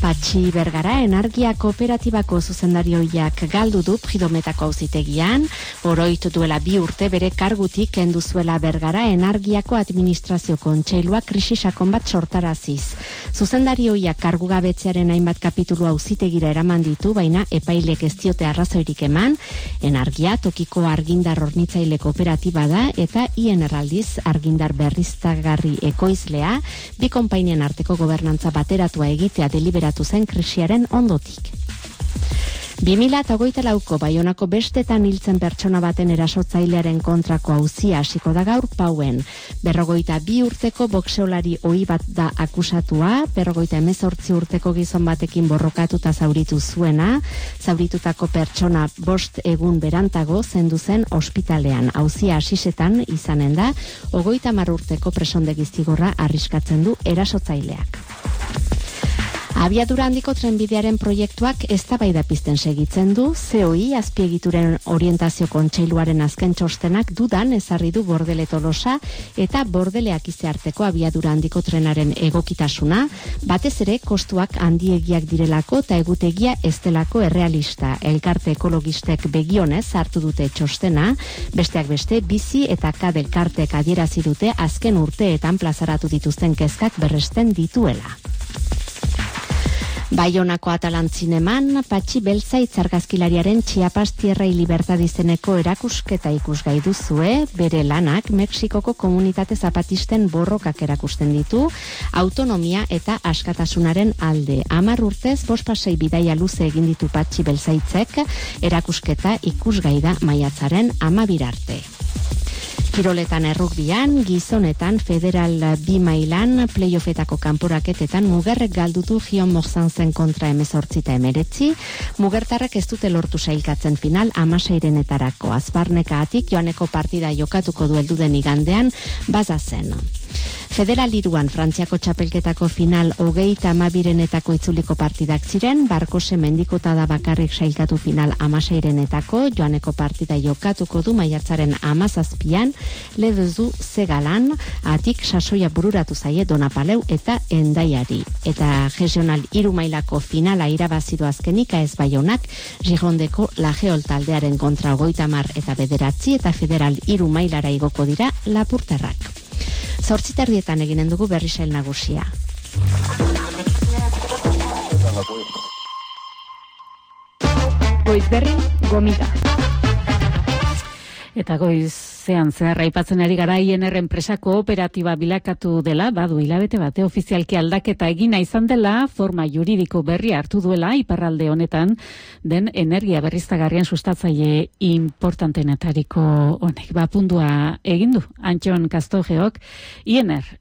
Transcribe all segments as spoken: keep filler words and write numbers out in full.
Patxi Bergara energia kooperatibako zuzendarioiak galdu du Pridometako auzitegian, oroitu duela bi urte bere kargutik kendu zuela Bergara energiako administrazio kontseilua krisi sakon bat sortaraziz. Zuzendarioiak kargugabetzearen hainbat kapitulu auzitegira eraman ditu, baina epailek ez diote arrazoirik eman. Energia tokiko argindar hornitzaile kooperatiba da eta I N R aldiz argindar berriztagarri ekoizlea, bi konpainien arteko gobernantza bateratua egitea deliberatu zen krisiaren ondotik. bi mila hogeita lauko Baionako bestetan hiltzen pertsona baten erasotzailearen kontrako auzia hasiko da gaur Pauen. Berrogeita bi urteko boxeolari ohi bat da akusatua, berrogeita hemezortzi urteko gizon batekin borrokatuta zauritu zuena, zauritutako pertsona bost egun berantago zendu zen ospitalean. Auzia hasisetan izanen da, hogeita hamar urteko presondegi zigorra arriskatzen du erasotzaileak. Abiadura handiko trenbidearen proiektuak eztabaida pizten segitzen du, C O I azpiegituren orientazio kontseiluaren azken txostenak dudan ezarri du Bordele Tolosa eta Bordeleak izearteko abiadura handiko trenaren egokitasuna, batez ere kostuak handiegiak direlako eta egutegia ez delako errealista. Elkarte ekologistek begionez hartu dute txostena, besteak beste bizi eta kad elkartek adierazi dute azken urteetan plazaratu dituzten kezkak berresten dituela. Baionako Atalantzineman, Patxi Beltzaitz argazkilariaren Chiapas Tierra y Libertad izeneko erakusketa ikusgai duzue, bere lanak Mexikoko komunitate zapatisten borrokak erakusten ditu, autonomia eta askatasunaren alde. Hamar urtez, bost pasei bidaia luze egin ditu Patxi Beltzaitzek, erakusketa ikusgai da maiatzaren hamabir arte. Kiroletan errukbian, gizonetan federal bi mailan playoffetako kanporaketetan Mugerrek galdutu Gion Morzanzen kontra hemezortzi eta hemeretzi, Mugertarrek ez dute lortu sailkatzen final hamaseirenetarako. Azbarnekaatik joaneko partida jokatuko du helduden igandean bazazen. Federal hiruan Frantziako txapelketako final hogeita hamabirenetako itzuliko partidak ziren, Barkose mendikota da bakarrik sailkatu final hamaseirenetako, joaneko partida jokatuko du maiatzaren hamazazpian, Ledezu Zegalan, atik sasoia bururatu zaie Donapaleu eta Endaiari. Eta regional hiru mailako finala irabazidu azkenik ez Baionak, Girondeko Lageol taldearen kontra hogeita hamar eta bederatzi eta federal hiru mailara igoko dira Lapurtarrak. Zortziterdietan eginen dugu berri sail nagusia. Goizberri gomita. Eta goizean zehar aipatzen ari gara I N R enpresa kooperatiba bilakatu dela, badu hilabete bate ofizialki aldaketa egina izan dela, forma juridiko berri hartu duela iparralde honetan den energia berriztagarrien sustatzaile importantenetariko honek. Ba, pundua egin du, Antxon Kastogeok, I N R,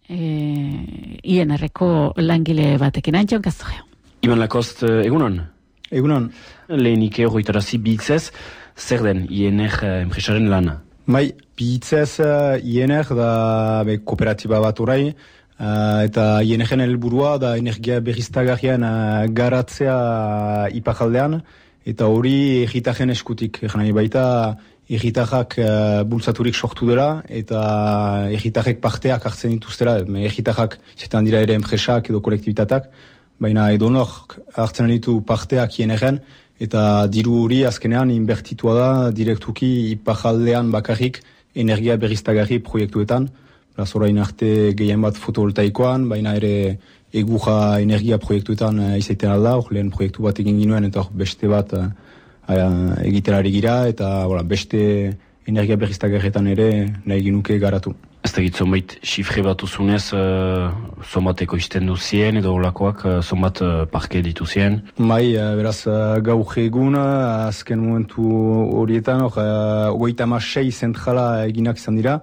e, I N R-ko langile batekin. Antxon Kastogeo. Iban Lakost, egunon? Egunon. Lehenik horretarazi bihitzez, zer den I N R enpresaren lana? Bai, bihitzez I N R da be, kooperatiba bat orai, uh, eta I N R-en helburua da energia berriztagarrien uh, garatzea iparaldean, eta hori erritajen eskutik. Egan nahi baita, erritarrak uh, bultzaturik sortu dela, eta erritarrek parteak hartzen dituztela. Erritarrak zetan dira ere enpresak edo kolektibitatak, baina edonok hartzen ditu parteak I N R-en, eta diru hori azkenean inbertitua da direktuki iparaldean bakarrik energia berriztagarri proiektuetan. Beraz, orain arte gehien bat fotovoltaikoan, baina ere egurra energia proiektuetan izaiten alda, hor lehen proiektu bat egin ginuen eta beste bat uh, egiten ari gira, eta voilà, beste energia berriztagarrietan ere nahi ginuke garatu. Ez da gitzon behit, xifre bat uzunez, uh, zonbateko izten duzien edo olakoak, uh, zonbat uh, parke dituzien? Bai, uh, beraz, uh, gaur egun, uh, azken momentu horietan, hogeita uh, hamasei zentrala eginak izan dira,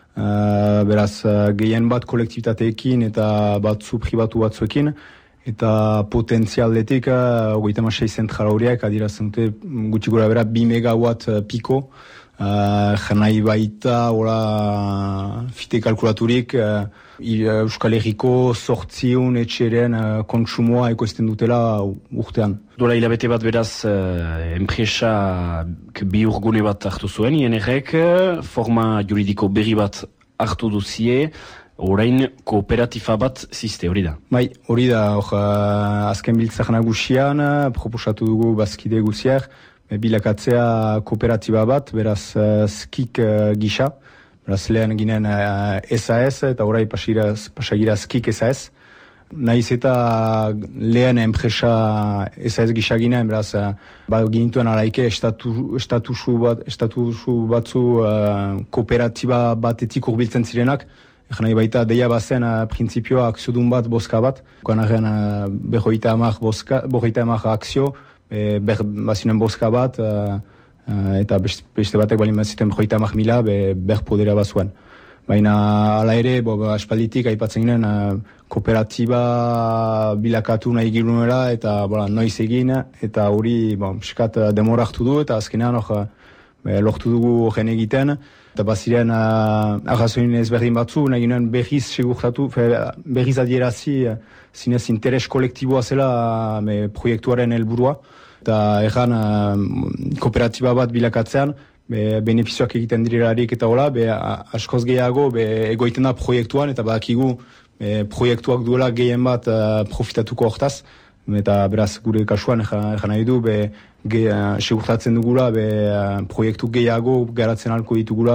uh, beraz, uh, gehien bat kolektibitateekin eta batzu pribatu batzuekin, eta potentzialdetik, hogeita uh, hamasei zentrala horiek, adirazen dute, gutxi gora bera, bi megawatt uh, piko, Uh, janai baita, ora, fite kalkulaturik, uh, Euskal Herriko sortziun etxeren uh, kontsumoa ekoizten dutela urtean. Dola hilabete bat beraz, uh, enpresa bi urgune bat hartu zuen, I N R-ek, forma juridiko berri bat hartu duzie, orain kooperatifa bat ziste hori da. Bai, hori da, hor, uh, azken biltzak nagusian, uh, proposatu dugu bazkide guziak, bilakatzea kooperatiba bat, beraz uh, skik uh, gisa, beraz lehen ginen uh, S A S eta orai pasagira skik S A S. Naiz eta lehen enpresa S A S gisa ginen, beraz uh, ba, ginituen alaike estatu, estatusu, bat, estatusu batzu uh, kooperatiba batetik urbiltzen zirenak. Egan nahi baita deia bazen uh, printzipioa akziodun bat, boska bat. Koanaren uh, behoita amak boska, behoita amak akzio, e, ber, bazinen boska bat, uh, uh, eta beste, beste batek balin baziten behoita amak mila, be, ber podera bazuen. Baina ala ere, bo, aspalditik aipatzen ginen, uh, kooperatiba bilakatu nahi girunuela, eta bola, noiz egin, eta hori bon, piskat demora hartu du, eta azkenean hor, uh, lortu dugu horren egiten, eta baziren uh, arrazoin ezberdin batzu, nahi ginen berriz segurtatu, berriz adierazi, uh, zinez interes kolektiboa zela uh, proiektuaren helburua, eta erran uh, kooperatiba bat bilakatzean, be, benefizioak egiten direlarik eta hola, be, askoz gehiago be, egoiten da proiektuan, eta badakigu be, proiektuak duela gehien bat uh, profitatuko hortaz, eta beraz gure kasuan egan nahi du, be, ge, uh, segurtatzen dugula, be, uh, proiektu gehiago garatzen alko ditugula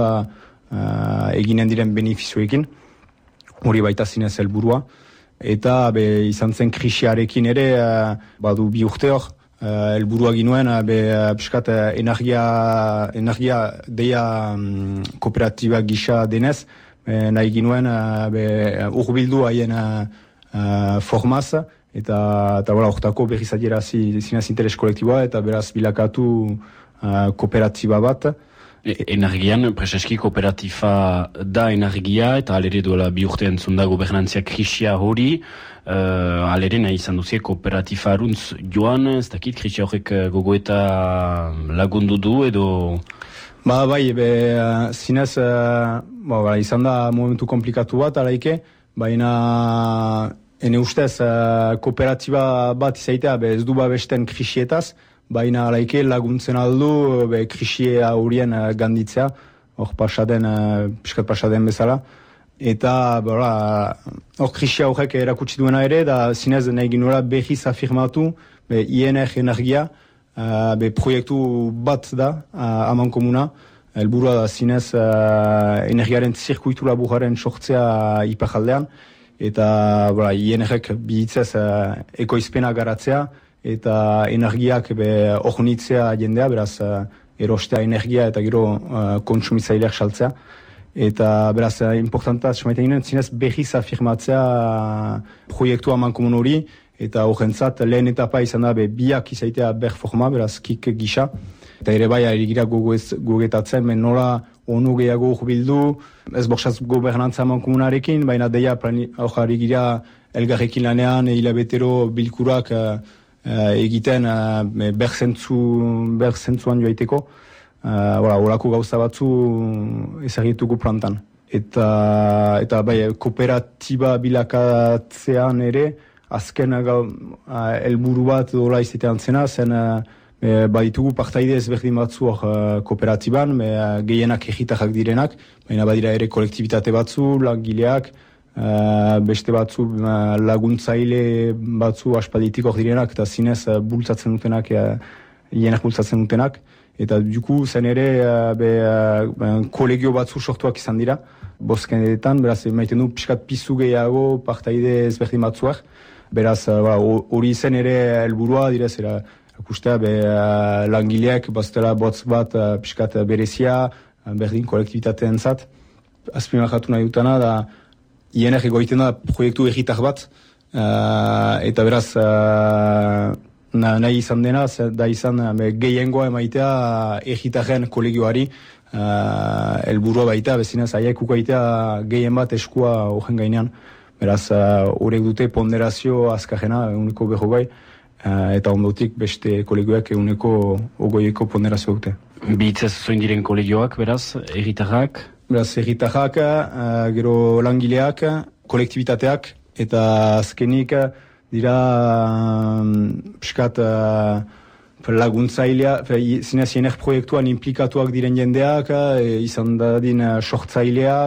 uh, eginen diren benefizioekin, hori baita zinez helburua, eta be, izan zen krisiarekin ere, uh, badu bi urte hor, Uh, elburua ginuen, uh, be, uh, piskat, uh, energia, energia deia um, kooperatiba gisa denez, uh, nahi ginuen uh, be, urbildu haien uh, uh, formaz, eta eta bola, ortako berriz adiera zinez interes kolektiboa, eta beraz bilakatu uh, kooperatiba bat. E, energian, preseski kooperatifa da energia, eta alere duela bi urte entzunda gobernantzia krisia hori, uh, alere nahi izan duzie kooperatifa aruntz joan, ez dakit krisia horrek gogoeta lagundu du edo... Ba, bai, be, uh, zinez, uh, ba, ba, izan da momentu komplikatu bat, alaike, baina ene ustez uh, kooperatiba bat izaitea, be, ez du babesten krisietaz, baina alaike laguntzen aldu be, krisia horien uh, ganditzea, hor pasaden, uh, piskat pasaden bezala. Eta hor krisia horrek erakutsi duena ere, da zinez nahi ginura behiz afirmatu, be, I N R energia, uh, be, proiektu bat da, uh, aman komuna, helburua da zinez uh, energiaren zirkuitu laburaren sortzea iparaldean, eta bora, I N R-ek bihitzez uh, ekoizpena garatzea, eta energiak ornitzea jendea, beraz uh, erostea energia eta gero uh, kontsumitzaileak saltzea. Eta beraz, uh, importanta, semaiten ginen, zinez behiz afirmatzea uh, proiektua mankomun hori, eta horrentzat lehen etapa izan da be, biak izaitea berforma, beraz kik gisa. Eta ere bai, ari gira gogetatzen, ben nola onu gehiago urbildu, ez borsaz gobernantza mankomunarekin, baina deia ari gira elgarrekin lanean, hilabetero bilkurak uh, Uh, egiten uh, berzentzuan joaiteko, uh, horako gauza batzu ezagitugu plantan. Eta, eta bai, kooperatiba bilakatzean ere, azken helburu uh, bat dola izatean zena, zen uh, baditugu partaide ezberdin batzu uh, kooperatiban, uh, gehienak egitarrak direnak, baina badira ere kolektibitate batzu, langileak, Uh, beste batzu uh, laguntzaile batzu aspalditik hor direnak eta zinez uh, bultzatzen dutenak, uh, hienak bultzatzen dutenak, eta duku zen ere uh, be, uh, kolegio batzu sortuak izan dira boskenetan, beraz maiten du pixkat pizu gehiago partaide ezberdin batzuak, beraz hori uh, zen ere helburua direz, era ikustea be, uh, langileak baztela botz bat uh, pixkat berezia uh, berdin kolektibitateen zat. Azpimarratu nahi dutana da I N R egoiten da proiektu egitar bat, uh, eta beraz uh, nahi izan dena, da izan uh, gehiengoa emaitea uh, egitarren kolegioari uh, helburua baita, bezinez aiek ukaitea gehien bat eskua horren gainean. Beraz, horrek uh, dute ponderazio azkarrena, eguneko beho gai, uh, eta ondotik beste kolegioak eguneko ogoieko ponderazio dute. Bihitzez zoin diren kolegioak, beraz, egitarrak? Beraz, egitarrak, uh, gero langileak, kolektibitateak, eta azkenik dira um, piskat uh, laguntzailea, zinez jener proiektuan implikatuak diren jendeak, e, izan dadin uh, sortzaileak,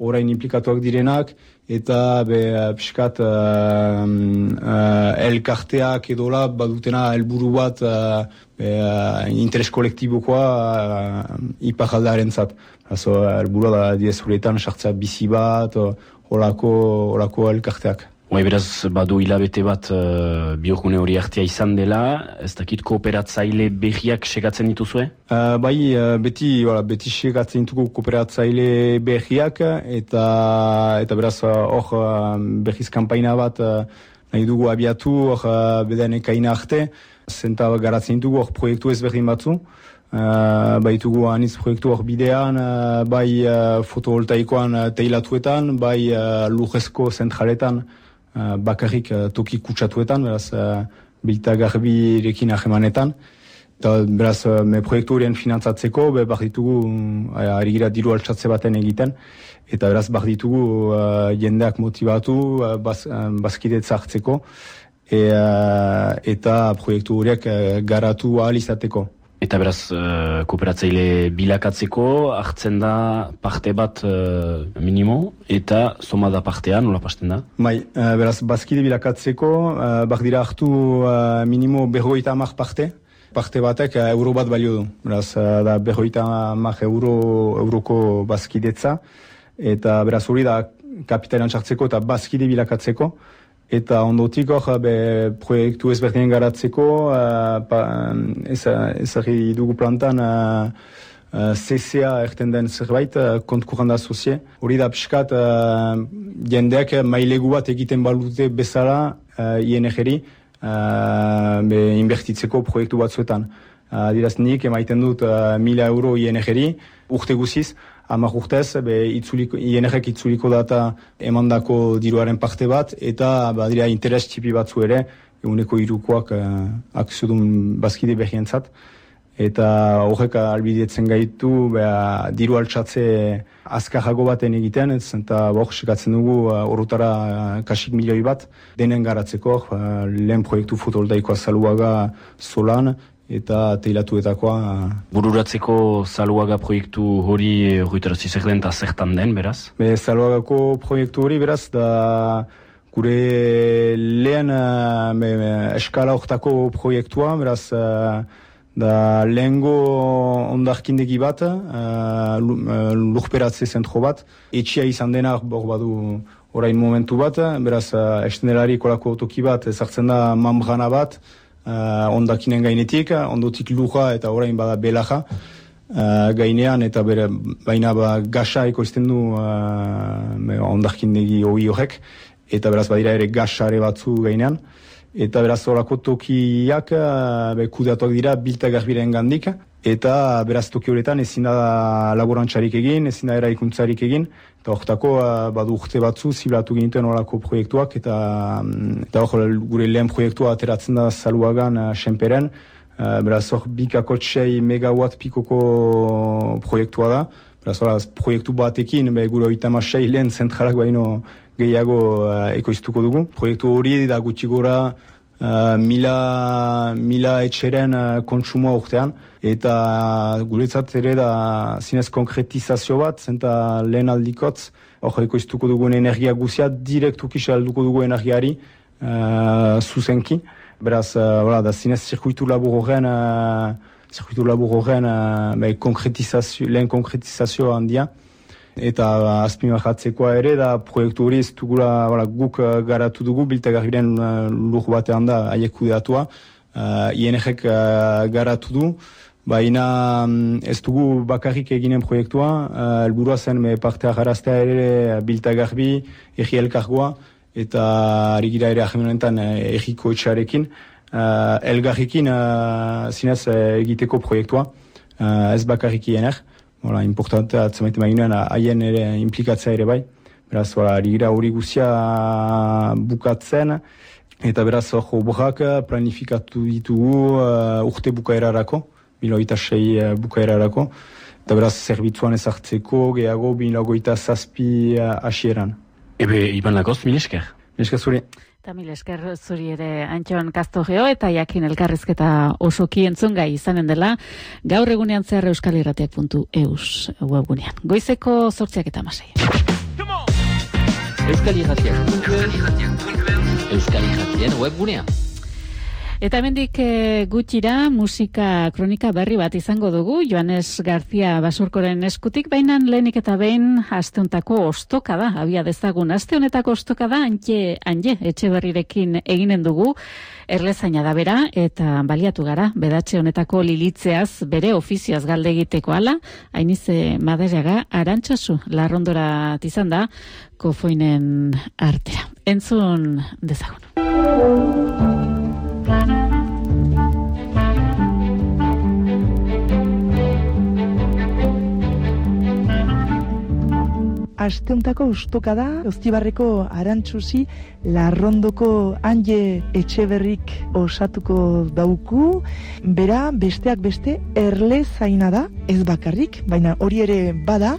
orain implikatuak direnak, eta be, piskat uh, uh, elkarteak edola badutena helburu bat uh, be, uh, interes kolektibokoa uh, iparaldearen zat. Hazo, helburua da diezuretan sartzea bizi bat, holako, holako elkarteak. Bai, beraz, badu hilabete bat uh, biogune hori artea izan dela, ez dakit kooperatzaile berriak segatzen dituzue? Uh, bai, uh, beti, wala, beti segatzen ditugu kooperatzaile berriak, eta, eta beraz, hor uh, berriz kampaina bat uh, nahi dugu abiatu, hor uh, beden ekaina arte, zenta garatzen ditugu hor proiektu ezberdin batzu. Uh, baitugu anitz proiektu hor bidean, uh, bai uh, fotovoltaikoan uh, teilatuetan, bai uh, lujezko zentraletan, Uh, bakarrik uh, toki kutsatuetan, beraz, uh, bilta garbirekin ahemanetan. Eta, beraz, uh, me proiektu horien finantzatzeko, be, bar ditugu, uh, ari gira diru altxatze baten egiten, eta beraz, bar ditugu uh, jendeak motivatu, uh, bas, uh, bazkidetza hartzeko, e, uh, eta proiektu horiek uh, garatu ahal izateko. Eta beraz, uh, kooperatzaile bilakatzeko, hartzen da parte bat uh, minimo, eta soma da partea, nola pasten da? Bai, uh, beraz, bazkide bilakatzeko, uh, bak dira hartu uh, minimo berroita amak parte, parte batek uh, euro bat balio du. Beraz, uh, da berroita amak euro, euroko bazkidetza, eta beraz hori da kapitalean sartzeko eta bazkide bilakatzeko. Eta ondotik hor, be, proiektu ezberdinen garatzeko, uh, ezagri dugu plantan uh, uh, C C A erten den zerbait, uh, kontkurranda sozie. Hori da piskat, uh, jendeak mailegu bat egiten balute bezala uh, I N G-ri uh, inbertitzeko proiektu batzuetan. Uh, diraz nik emaiten dut uh, mila euro I N G-ri, urte guziz, hamar urtez, itzuliko, I N G-ek itzuliko data emandako diruaren parte bat, eta badira interes txipi batzu ere, eguneko hirukoak uh, akziodun bazkide behientzat. Eta horrek albidetzen gaitu, beha, diru altxatze azkarrago baten egiten, eta hor sekatzen dugu uh, orotara uh, kasik milioi bat, denen garatzeko, uh, lehen proiektu fotovoltaikoa Zaluaga Solan, eta teilatuetakoa. Bururatzeko Zaluaga proiektu hori horretarazi zer den eta zertan den, beraz? Be, Zaluagako proiektu hori, beraz, da gure lehen uh, be, eskala hortako proiektua, beraz, uh, da lehengo ondarkindegi bat, uh, lurperatze zentro bat, etxia izan dena hor badu orain momentu bat, beraz, uh, estenelari kolako toki bat, ezartzen da mambrana bat, Uh, ondakinen gainetik, ondotik lurra eta orain bada belaja uh, gainean, eta bere, baina ba, gasa ekoizten du uh, ondakindegi hori horrek, eta beraz badira ere gasare batzu gainean, eta beraz horako tokiak uh, be, kudeatuak dira bilta garbiren gandik, eta beraz toki horretan ezin da laborantzarik egin, ezin da eraikuntzarik egin, eta horretako uh, badu urte batzu ziblatu ginituen horako proiektuak, eta, eta hor gure lehen proiektua ateratzen da Zaluagan uh, senperen, uh, beraz hor bikako txei megawatt pikoko proiektua da, beraz hor proiektu batekin, be, gure oitama sei lehen zentralak baino gehiago uh, ekoiztuko dugu. Proiektu hori da gutxi gora Uh, mila, mila etxeren uh, kontsumoa urtean, eta guretzat ere da zinez konkretizazio bat, zenta lehen aldikotz, hor ekoiztuko dugun energia guzia, direktuki salduko dugu energiari uh, zuzenki. Beraz, uh, da zinez zirkuitu labur horren, uh, zirkuitu labur horren uh, konkretizazio, lehen konkretizazio handia. Eta azpimarratzekoa ere da proiektu hori ez dugula wala, guk uh, garatu dugu, biltagarbiren uh, lur batean da haiek kudeatua, uh, I N G-ek uh, garatu du, baina um, ez dugu bakarrik eginen proiektua, uh, helburua zen me partea jaraztea ere biltagarbi, egi elkargoa, eta ari gira ere ahimonetan uh, egiko etxarekin, uh, elgarrikin uh, zinez uh, egiteko proiektua, uh, ez bakarrik I N G. Hola, importante atzemaite maginuen haien ere implikatzea ere bai. Beraz, hola, gira hori guzia bukatzen, eta beraz, hor oborak planifikatu ditugu uh, urte bukaerarako, bilogeita sei uh, bukaerarako, eta beraz, zerbitzuan ezartzeko, gehiago, bilogeita zazpi uh, asieran. Ebe, Iban Lagoz, milesker? Milesker zuri. Eta mil esker zuri ere Antxon Kastorgeo eta jakin elkarrizketa osoki entzungai izanen dela gaur egunean zehar euskalirratiak puntu eus webgunean. Goizeko zortziak eta amasei. Euskalirratiak puntu eus Euskalirratien webgunean. Eta hemendik e, gutxira musika kronika berri bat izango dugu, Joanes García Basurkoren eskutik, baina lehenik eta behin asteontako ostokada, abia dezagun aste honetako ostokada, Antje Anje Etxeberrirekin eginen dugu, erlezaina da bera, eta baliatu gara, bedatxe honetako lilitzeaz, bere ofizioaz galde egiteko ala, Ainize Madariaga Arantxasu, larrondora izan da, kofoinen artea. Entzun dezagun. Asteuntako ostokada, Oztibarreko Arantxusi, Larrondoko Anje Etxeberrik osatuko dauku. Bera, besteak beste, erle zaina da, ez bakarrik, baina hori ere bada,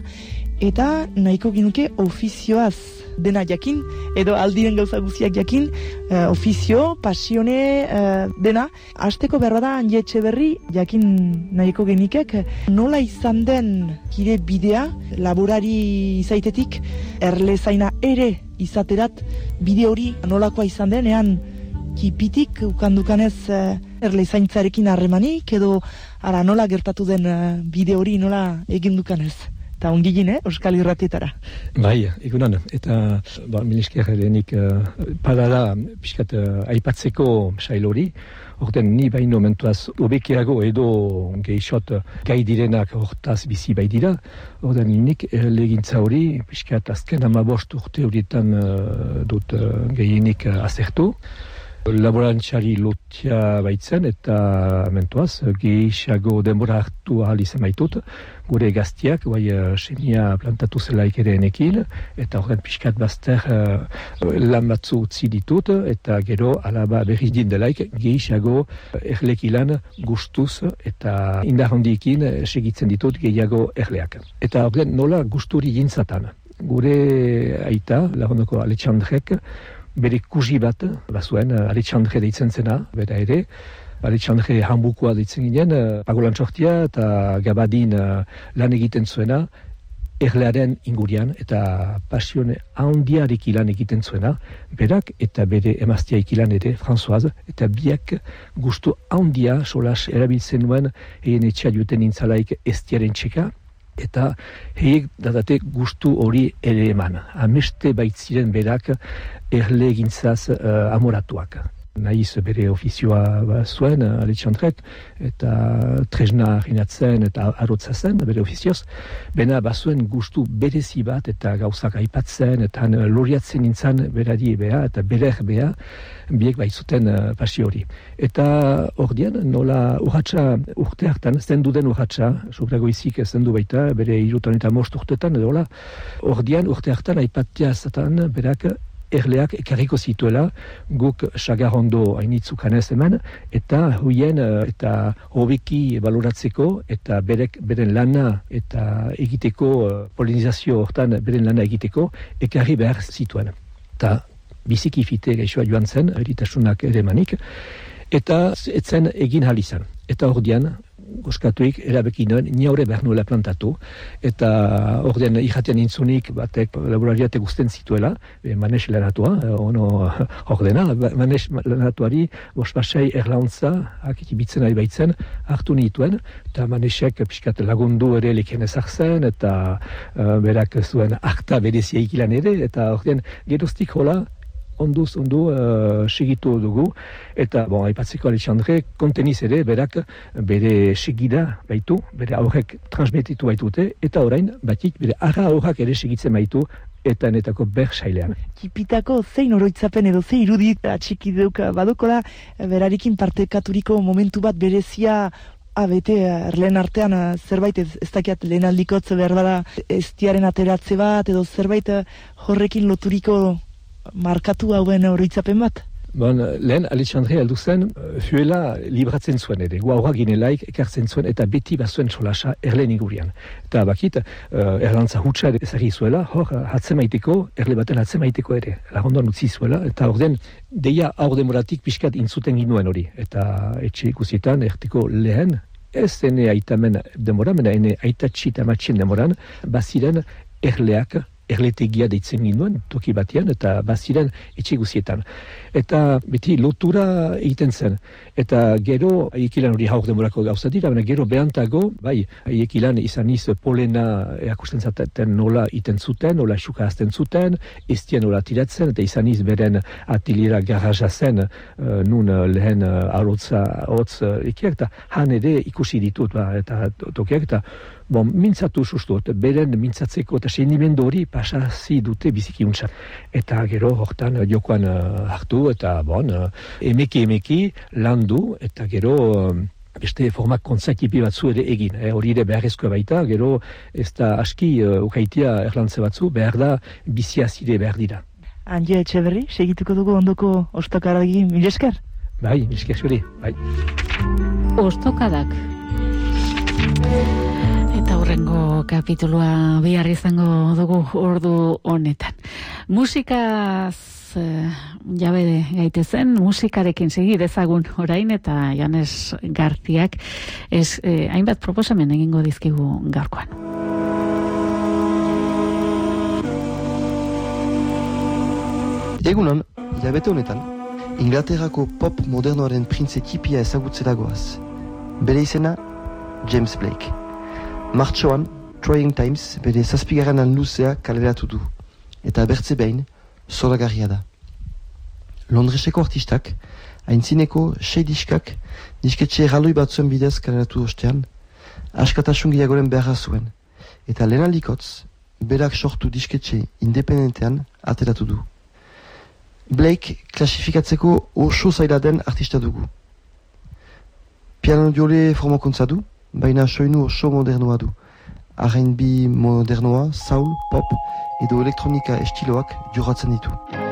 eta nahiko ginuke ofizioaz dena jakin, edo aldiren gauza guztiak jakin, uh, ofizio, pasione, uh, dena. Asteko berra da Anje Etxeberri jakin nahiko genikek, nola izan den kire bidea, laborari izaitetik, erle zaina ere izaterat, bide hori nolakoa izan den, ean kipitik ukandukanez uh, erle zaintzarekin harremanik, edo ara nola gertatu den uh, bide hori nola egindukanez. Eta ongilin, eh, Euskal Irratietara. Bai, egunan, eta ba, milisker denik uh, parala pixkat uh, aipatzeko sail hori, orten ni baino mentuaz obekeago edo gehixot gai direnak hortaz bizi bai dira, orten nik legintza hori pixkat azken amabost urte horietan uh, dut uh, gehienik uh, azertu. Laborantxari lotia baitzen eta mentuaz gehiago denbora hartu ahal izan baitut, gure gaztiak, bai uh, semia plantatu zelaik ere enekin, eta horren pixkat bazter uh, lan batzu utzi ditut, eta gero alaba berriz din delaik gehiago erlek ilan gustuz eta indar handiekin segitzen ditut gehiago erleak. Eta horren nola gusturi jintzatan. Gure aita, Larrondoko Alexandrek, bere kusi bat, bazuen, Alexandre deitzen zena, bera ere, Alexandre Hambukoa deitzen ginen, pagolan sortia eta gabadin lan egiten zuena, erlearen ingurian, eta pasione handiarik lan egiten zuena, berak eta bere emaztiaik lan ere, Françoise, eta biak gustu handia solas erabiltzen nuen, egin etxea duten nintzalaik estiaren txeka, eta heiek datate gustu hori ere eman. Ameste baitziren berak erle egintzaz uh, amoratuak. Naiz bere ofizioa zuen, Alexandrek, eta tresna rinatzen eta arotzazen bere ofizioz, bena bazuen gustu berezi bat eta gauzak aipatzen, eta loriatzen nintzen berari beha eta berer beha, biek baitzuten uh, pasio hori. Eta ordian, nola urratxa urte hartan, zendu den urratxa, sobragoizik zendu baita, bere irutan eta most urtetan, edo hola, ordian urte hartan aipatia zatan, berak erleak ekarriko zituela, guk sagarrondo hainitzukanez hemen, eta huien eta hobeki baloratzeko, eta berek beren lana eta egiteko, polinizazio hortan beren lana egiteko, ekarri behar zituen. Eta biziki fite gaixoa joan zen, eritasunak ere manik, eta etzen egin hal izan. Eta ordian, goskatuik erabeki nuen, niaure behar nuela plantatu, eta ordean irratean intzunik batek laborariate guzten zituela, e, manes lanatua, ono ordena, manes lanatuari bospasei erlauntza, akitibitzen ari baitzen, hartu nituen, eta manesek pixkat lagundu ere leken ezartzen, eta uh, berak zuen akta berezia ikilan ere, eta ordean geroztik hola, onduz, ondu, uh, segitu dugu, eta, bon, aipatzeko Alexandre, konteniz ere, berak, bere segida baitu, bere aurrek transmititu baitute, eta orain, batik, bere arra aurrak ere segitzen baitu, eta enetako ber sailean. Kipitako zein oroitzapen edo zein irudit atxiki deuk badokola, berarekin partekaturiko momentu bat berezia, Ah, bete, erleen artean zerbait, ez, ez dakiat lehen aldikotz behar bada estiaren ateratze bat, edo zerbait horrekin loturiko markatu hauen oroitzapen bat? Bon, lehen Alexandre aldu zen, fuela libratzen zuen ere, guaura ginelaik ekartzen zuen, eta beti bazuen solasa erlen ingurian. Eta bakit, uh, erlantza hutsa ezagri zuela, hor hatzemaiteko, erle baten hatzemaiteko ere, lagondoan utzi zuela, eta hor den, deia aur demoratik pixkat intzuten ginuen hori. Eta etxe ikusietan, erteko lehen, ez ene aitamen demora, mena ene aitatxi eta matxien demoran, baziren erleak, erletegia deitzen ginduen, toki batean, eta baziren etxe guzietan. Eta beti lotura egiten zen. Eta gero, aiekilan hori haur demorako gauza dira, baina gero behantago, bai, aiekilan izan iz polena erakusten zaten nola iten zuten, nola xuka azten zuten, estien nola tiratzen, eta izan iz beren atilera garaja zen, uh, nun uh, lehen uh, arotza, hotz uh, ekiak, eta han ere ikusi ditut, ba, eta tokiak, eta bon, mintzatu sustut, beren mintzatzeko eta sentimendu hori pasasi dute biziki untsa. Eta gero hortan jokoan uh, hartu eta bon, uh, emeki emeki landu eta gero uh, beste formak kontzakipi batzu ere egin. Eh, hori ere beharrezkoa baita, gero ez da aski uh, ukaitia erlantze batzu, behar da biziazide behar dira. Anje Etxeberri, segituko dugu ondoko ostokaragi, mil esker? Bai, mil esker zuri, bai. Ostokadak. Eta hurrengo kapitulua bihar izango dugu ordu honetan. Musikaz eh, jabede gaitezen, musikarekin segi dezagun orain eta Janes Garziak ez eh, hainbat proposamen egingo dizkigu gaurkoan. Egunon, jabete honetan, Inglaterrako pop modernoaren printze tipia ezagutzera goaz. Bere izena, James Blake. Martxoan, Trying Times bere zazpigarrenan luzea kaleratu du, eta bertze behin, zoragarria da. Londreseko artistak, haintzineko sei diskak, disketxe erraloi batzuen bidez kaleratu ostean, askatasun gehiagoren beharra zuen, eta lehenalikotz, berak sortu disketxe independentean ateratu du. Blake klasifikatzeko oso zaila den artista dugu. Piano jole formakuntza du, baina soinu oso modernoa du. R and B modernoa, soul, pop edo elektronika estiloak joratzen ditu.